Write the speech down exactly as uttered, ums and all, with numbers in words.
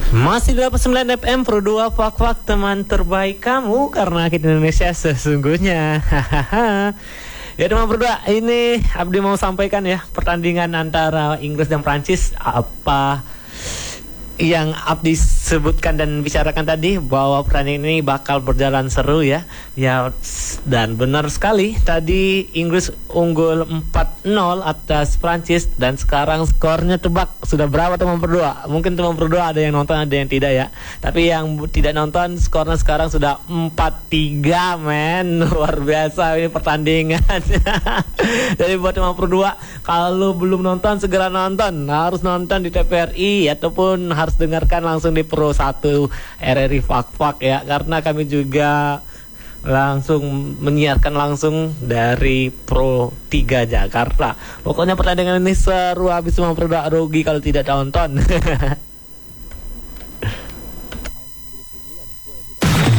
Masih delapan puluh sembilan F M Pro dua Fak-Fak, teman terbaik kamu, karena kita Indonesia sesungguhnya. Hahaha. Ya teman berdua, ini Abdi mau sampaikan ya, pertandingan antara Inggris dan Prancis. Apa yang Abdi sebutkan dan bicarakan tadi, bahwa pertandingan ini bakal berjalan seru ya. Ya, dan benar sekali, tadi Inggris unggul empat nol atas Prancis, dan sekarang skornya tebak sudah berapa teman berdua? Mungkin teman berdua ada yang nonton, ada yang tidak ya. Tapi yang tidak nonton, skornya sekarang sudah empat tiga, men. Luar biasa ini pertandingan. Jadi buat teman berdua, kalau belum nonton segera nonton. Harus nonton di T V R I ataupun harus dengarkan langsung di Pro satu R R I Fak-Fak ya, karena kami juga langsung menyiarkan langsung dari Pro tiga Jakarta. Pokoknya pertandingan ini seru habis, semua berdua rugi kalau tidak nonton.